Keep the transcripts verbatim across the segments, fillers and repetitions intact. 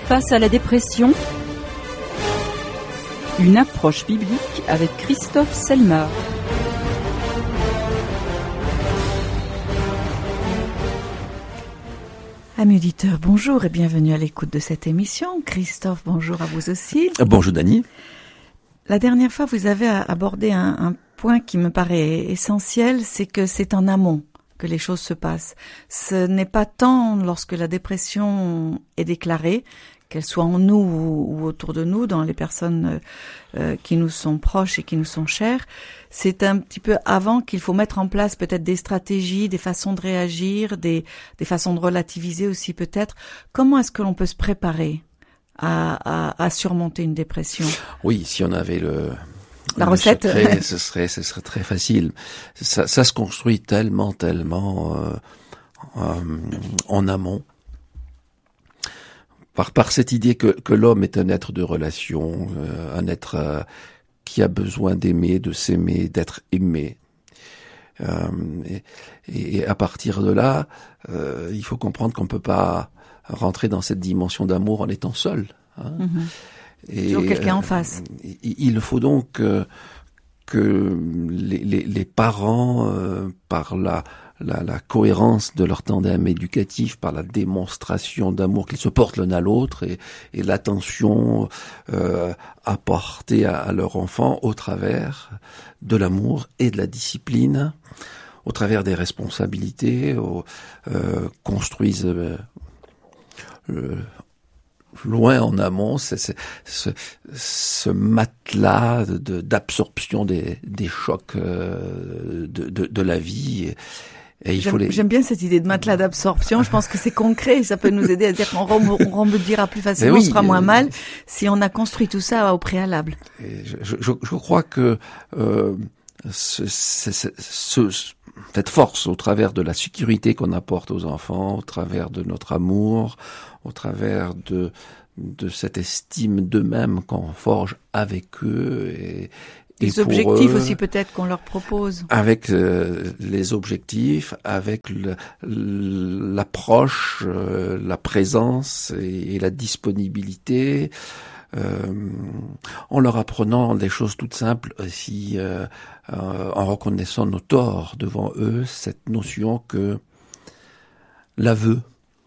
Face à la dépression, une approche biblique avec Christophe Selmar. Amis auditeurs, bonjour et bienvenue à l'écoute de cette émission. Christophe, bonjour à vous aussi. Bonjour Dany. La dernière fois, vous avez abordé un, un point qui me paraît essentiel, c'est que c'est en amont que les choses se passent. Ce n'est pas tant lorsque la dépression est déclarée, qu'elle soit en nous ou, ou autour de nous, dans les personnes euh, qui nous sont proches et qui nous sont chères. C'est un petit peu avant qu'il faut mettre en place peut-être des stratégies, des façons de réagir, des, des façons de relativiser aussi peut-être. Comment est-ce que l'on peut se préparer à, à, à surmonter une dépression? Oui, si on avait le... La le recette, secret, ce serait, ce serait très facile. Ça, ça se construit tellement, tellement euh, euh, en amont. Par, par cette idée que, que l'homme est un être de relation, euh, un être euh, qui a besoin d'aimer, de s'aimer, d'être aimé. Euh, et, et à partir de là, euh, il faut comprendre qu'on ne peut pas rentrer dans cette dimension d'amour en étant seul. Hein. Mm-hmm. Et, toujours quelqu'un euh, en face. Il faut donc euh, que les, les, les parents, euh, par la La, la cohérence de leur tandem éducatif, par la démonstration d'amour qu'ils se portent l'un à l'autre et, et l'attention euh, apportée à, à leur enfant au travers de l'amour et de la discipline, au travers des responsabilités, au, euh, construisent euh, euh, loin en amont c'est, c'est, ce, ce matelas de, d'absorption des, des chocs euh, de, de, de la vie. Et il j'aime, faut les... j'aime bien cette idée de matelas d'absorption. Je pense que c'est concret et ça peut nous aider à dire qu'on rebondira plus facilement, oui, on sera moins mal si on a construit tout ça au préalable. Et je, je, je crois que euh, ce, ce, ce, ce, cette force au travers de la sécurité qu'on apporte aux enfants, au travers de notre amour, au travers de, de cette estime d'eux-mêmes qu'on forge avec eux et les objectifs eux, aussi peut-être qu'on leur propose. Avec euh, les objectifs, avec le, l'approche, euh, la présence et, et la disponibilité, euh, en leur apprenant des choses toutes simples aussi, euh, euh, en reconnaissant nos torts devant eux, cette notion que l'aveu,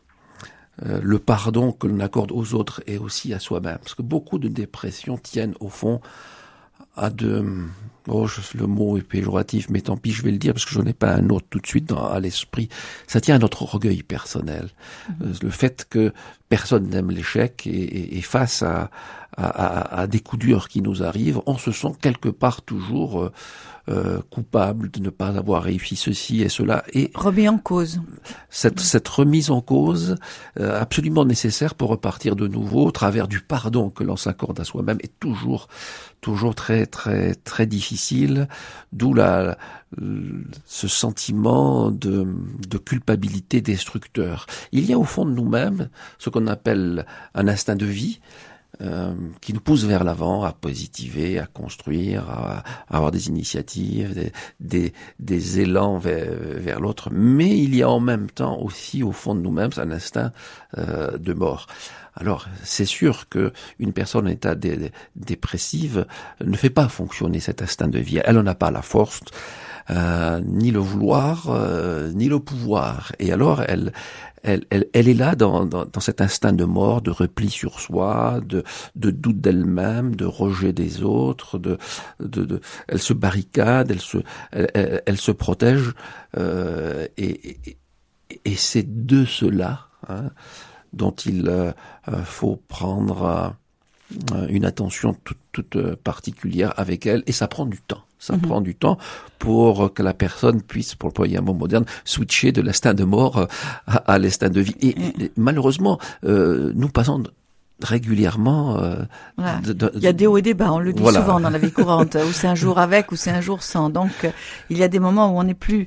euh, le pardon que l'on accorde aux autres et aussi à soi-même. Parce que beaucoup de dépressions tiennent au fond à de, oh, le mot est péjoratif, mais tant pis, je vais le dire parce que je n'en ai pas un autre tout de suite dans, à l'esprit. Ça tient à notre orgueil personnel. Mmh. Euh, le fait que personne n'aime l'échec et, et, et face à, à, à, à des coups durs qui nous arrivent, on se sent quelque part toujours euh, euh, coupable de ne pas avoir réussi ceci et cela. Et remis en cause. Cette, cette remise en cause, euh, absolument nécessaire pour repartir de nouveau au travers du pardon que l'on s'accorde à soi-même, est toujours toujours très très très difficile, d'où la, la ce sentiment de de culpabilité destructeur. Il y a au fond de nous-mêmes ce qu'on appelle un instinct de vie euh, qui nous pousse vers l'avant, à positiver, à construire, à, à avoir des initiatives, des des, des élans vers, vers l'autre. Mais il y a en même temps aussi au fond de nous-mêmes un instinct euh, de mort. Alors, c'est sûr que une personne en état dé- dé- dépressif ne fait pas fonctionner cet instinct de vie. Elle n'en a pas la force, euh, ni le vouloir, euh, ni le pouvoir. Et alors, elle, elle, elle, elle est là dans, dans, dans cet instinct de mort, de repli sur soi, de, de doute d'elle-même, de rejet des autres. De, de, de, elle se barricade, elle se, elle, elle, elle se protège. Euh, et, et, et c'est de cela, hein, dont il euh, faut prendre euh, une attention toute, toute particulière avec elle, et ça prend du temps. Ça mmh. prend du temps pour que la personne puisse, pour employer un mot moderne, switcher de l'instinct de mort à, à l'instinct de vie. Et, mmh. et malheureusement, euh, nous passons régulièrement. Euh, voilà. de, de, il y a des hauts et des bas, on le dit voilà. souvent dans la vie courante, où c'est un jour avec, ou c'est un jour sans. Donc, euh, il y a des moments où on n'est plus...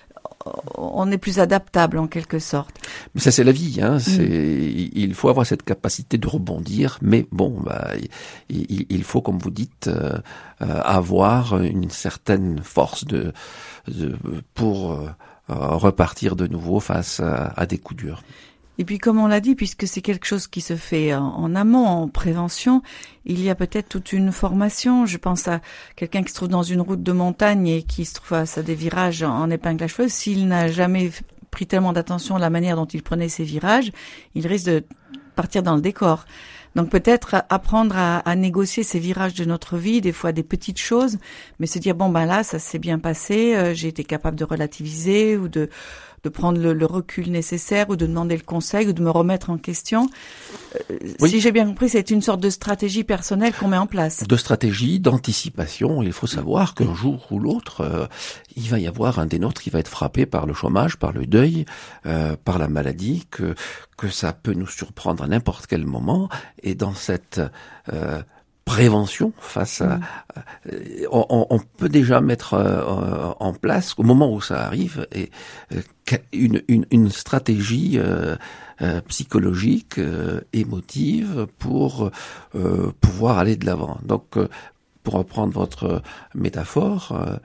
on est plus adaptable en quelque sorte. Mais ça c'est la vie, hein. C'est, mmh. il faut avoir cette capacité de rebondir, mais bon, bah, il, il faut, comme vous dites, euh, avoir une certaine force de, de pour euh, repartir de nouveau face à, à des coups durs. Et puis, comme on l'a dit, puisque c'est quelque chose qui se fait en, en amont, en prévention, il y a peut-être toute une formation. Je pense à quelqu'un qui se trouve dans une route de montagne et qui se trouve face à des virages en épingle à cheveux. S'il n'a jamais pris tellement d'attention à la manière dont il prenait ses virages, il risque de partir dans le décor. Donc peut-être apprendre à, à négocier ces virages de notre vie, des fois des petites choses, mais se dire bon ben là ça s'est bien passé, euh, j'ai été capable de relativiser ou de de prendre le, le recul nécessaire ou de demander le conseil ou de me remettre en question. Euh, oui. Si j'ai bien compris, c'est une sorte de stratégie personnelle qu'on met en place. De stratégie, d'anticipation. Il faut savoir qu'un jour ou l'autre, euh, il va y avoir un des nôtres qui va être frappé par le chômage, par le deuil, euh, par la maladie, que que ça peut nous surprendre à n'importe quel moment. Et dans cette euh, prévention face à, mmh. on, on peut déjà mettre euh, en place au moment où ça arrive et euh, une, une, une stratégie euh, euh, psychologique, euh, émotive pour euh, pouvoir aller de l'avant. Donc euh, pour reprendre votre métaphore, euh,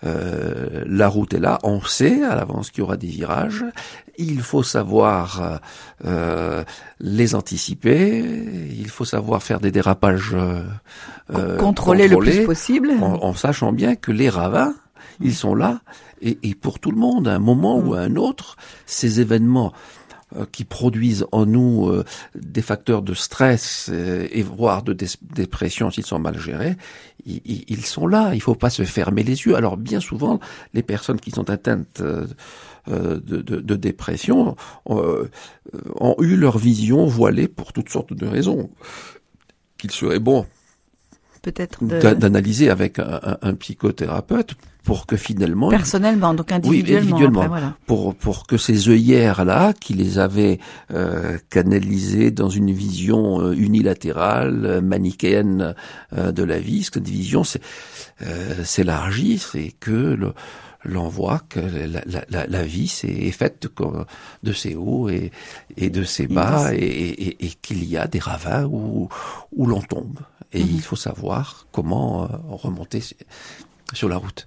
euh, la route est là, on sait à l'avance qu'il y aura des virages, il faut savoir euh, les anticiper, il faut savoir faire des dérapages euh, contrôler, contrôler le plus possible, en, en sachant bien que les ravins, ils sont là, et, et pour tout le monde, à un moment mmh. ou à un autre, ces événements qui produisent en nous euh, des facteurs de stress euh, et voire de dé- dépression s'ils sont mal gérés, ils, ils sont là, il faut pas se fermer les yeux. Alors bien souvent, les personnes qui sont atteintes euh, de, de, de dépression euh, ont eu leur vision voilée pour toutes sortes de raisons, qu'il serait bon peut-être de... d'analyser avec un, un, un psychothérapeute pour que finalement personnellement donc individuellement, oui, individuellement après, voilà. pour pour que ces œillères là qui les avaient euh, canalisées dans une vision euh, unilatérale euh, manichéenne euh, de la vie, cette vision c'est euh, s'élargisse et que le l'on voit que la, la, la, la vie c'est, est faite de, de ses hauts et, et de ses bas et, et, et qu'il y a des ravins où, où l'on tombe. Et mmh. il faut savoir comment euh, remonter sur la route.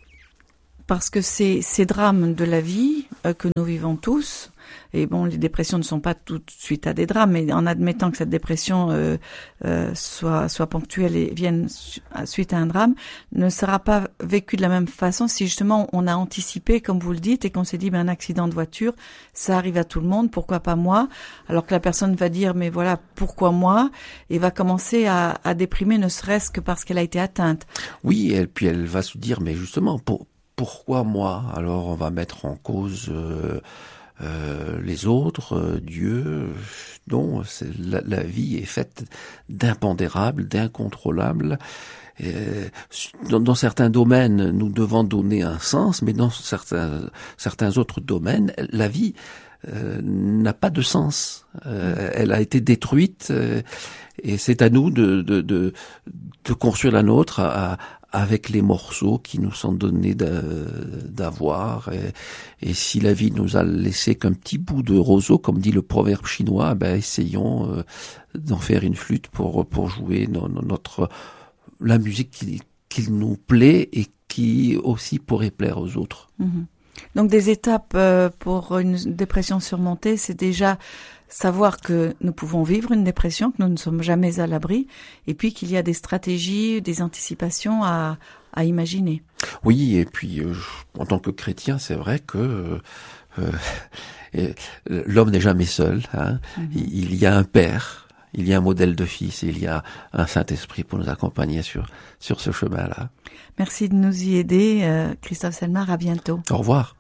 Parce que ces, ces drames de la vie euh, que nous vivons tous, et bon, les dépressions ne sont pas tout de suite à des drames, mais en admettant que cette dépression euh, euh, soit, soit ponctuelle et vienne su- suite à un drame, ne sera pas vécue de la même façon si justement on a anticipé, comme vous le dites, et qu'on s'est dit, ben, un accident de voiture, ça arrive à tout le monde, pourquoi pas moi? Alors que la personne va dire, mais voilà, pourquoi moi? Et va commencer à, à déprimer, ne serait-ce que parce qu'elle a été atteinte. Oui, et puis elle va se dire, mais justement, pour, pourquoi moi? Alors on va mettre en cause... Euh, Euh, les autres, euh, Dieu, non, c'est, la, la vie est faite d'impondérables, d'incontrôlables. Euh, dans, dans certains domaines, nous devons donner un sens, mais dans certains, certains autres domaines, la vie euh, n'a pas de sens. Euh, elle a été détruite euh, et c'est à nous de, de, de, de construire la nôtre à, à avec les morceaux qui nous sont donnés d'avoir. Et, et si la vie nous a laissé qu'un petit bout de roseau, comme dit le proverbe chinois, ben essayons euh, d'en faire une flûte pour pour jouer no, no, notre la musique qui, qui nous plaît et qui aussi pourrait plaire aux autres. Mmh. Donc des étapes euh, pour une dépression surmontée, c'est déjà savoir que nous pouvons vivre une dépression, que nous ne sommes jamais à l'abri, et puis qu'il y a des stratégies, des anticipations à, à imaginer. Oui, et puis euh, en tant que chrétien, c'est vrai que euh, euh, l'homme n'est jamais seul. Hein. Mm-hmm. Il, il y a un père, il y a un modèle de fils, et il y a un Saint-Esprit pour nous accompagner sur sur ce chemin-là. Merci de nous y aider, euh, Christophe Selmar, à bientôt. Au revoir.